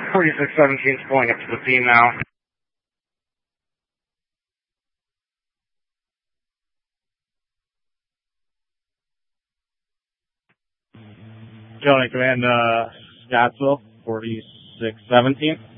4617 is pulling up to the scene now. Johnny Command, Scottsville, 4617.